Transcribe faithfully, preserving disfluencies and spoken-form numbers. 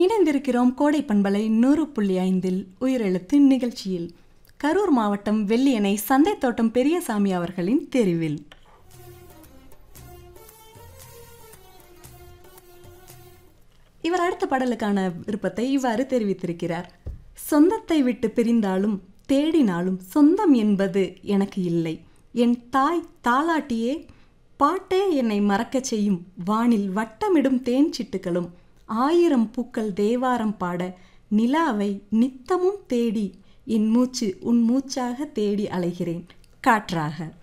இணைந்திருக்கிறோம் கோடை பண்பலை நூறு புள்ளி ஐந்தில் உயிரெழுத்து நிகழ்ச்சியில். கரூர் மாவட்டம் வெள்ளியணை சந்தை தோட்டம் பெரியசாமி அவர்களின் தெரிவில் இவர் அடுத்த பாடலுக்கான விருப்பத்தை இவ்வாறு தெரிவித்திருக்கிறார். சொந்தத்தை விட்டு பிரிந்தாலும் தேடினாலும் சொந்தம் என்பது எனக்கு இல்லை. என் தாய் தாலாட்டியே பாட்டே என்னை மறக்கச் செய்யும். வானில் வட்டமிடும் தேன் சிட்டுகளும் ஆயிரம் பூக்கள் தேவாரம் பாட நிலாவை நித்தமும் தேடி என் மூச்சு உன் மூச்சாக தேடி அலைகிறேன் காற்றாக.